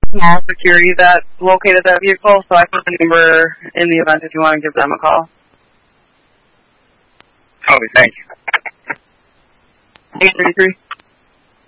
small security that located that vehicle, so I put the number in the event if you want to give them a call. Okay, thank you. 833.